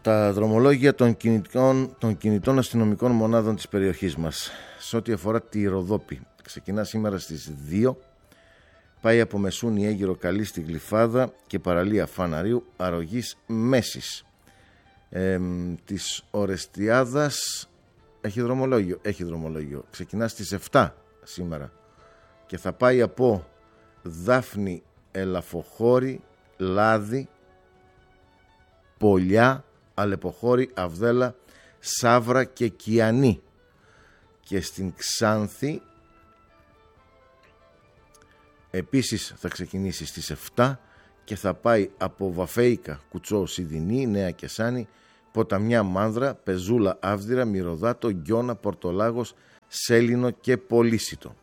Τα δρομολόγια των κινητών αστυνομικών μονάδων της περιοχής μας. Σε ό,τι αφορά τη Ροδόπη, ξεκινά σήμερα στις 2, πάει από Μεσούνη Αίγυρο Καλή στη Γλυφάδα και παραλία Φαναρίου Αρρωγής Μέσης. Της Ορεστιάδας έχει δρομολόγιο. Ξεκινά στις 7 σήμερα και θα πάει από Δάφνη, Ελαφοχώρη, Λάδι, Πολιά, Αλεποχώρη, Αυδέλα, Σάβρα και Κιανή. Και στην Ξάνθη επίσης θα ξεκινήσει στις 7 και θα πάει από Βαφέικα, Κουτσό, Σιδηνή, Νέα Κεσάνη, Ποταμιά, Μάνδρα, Πεζούλα, Άβδυρα, Μυρωδάτο, Γκιώνα, Πορτολάγος, Σέλινο και Πολύσιτο.